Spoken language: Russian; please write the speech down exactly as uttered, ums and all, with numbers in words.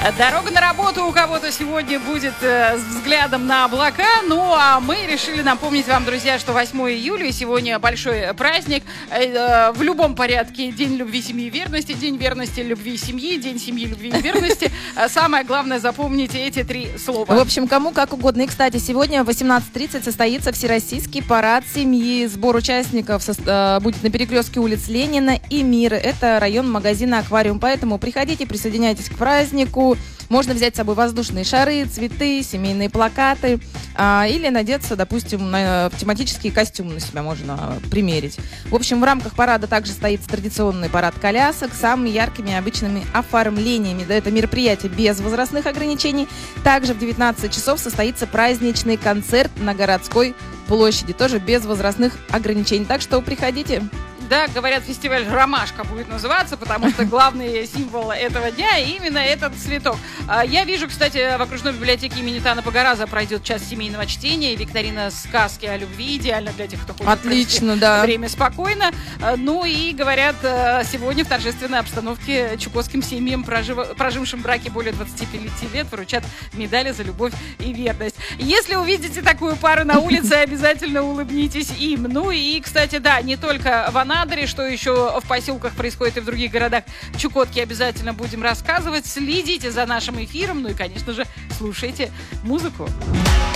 Дорога на работу у кого-то сегодня будет э, с взглядом на облака. Ну, а мы решили напомнить вам, друзья, что восьмое июля, и сегодня большой праздник. Э, в любом порядке День любви, семьи и верности, День верности, любви и семьи, День семьи, любви и верности. Самое главное, запомните эти три слова. В общем, кому как угодно. И, кстати, сегодня в восемнадцать тридцать состоится Всероссийский парад семьи. Сбор участников со- будет на перекрестке улиц Ленина и Мира. Это район магазина «Аквариум». Поэтому приходите, присоединяйтесь к празднику. Можно взять с собой воздушные шары, цветы, семейные плакаты а, или надеться, допустим, на тематический костюм на себя можно примерить. В общем, в рамках парада также стоит традиционный парад колясок с самыми яркими обычными оформлениями. Да, это мероприятие без возрастных ограничений. Также в девятнадцать часов состоится праздничный концерт на городской площади, тоже без возрастных ограничений. Так что приходите. Да, говорят, фестиваль «Ромашка» будет называться, потому что главный символ этого дня именно этот цветок. Я вижу, кстати, в окружной библиотеке имени Тана Пагараза пройдет час семейного чтения и викторина «Сказки о любви». Идеально для тех, кто хочет Отлично, да. время спокойно. Ну и, говорят, сегодня в торжественной обстановке чукотским семьям, прожив... прожившим в браке более двадцати пяти лет, вручат медали за любовь и верность. Если увидите такую пару на улице, обязательно улыбнитесь им. Ну и, кстати, да, не только в Анадыре, что еще в поселках происходит и в других городах Чукотки, обязательно будем рассказывать. Следите за нашим эфиром, ну и, конечно же, слушайте музыку.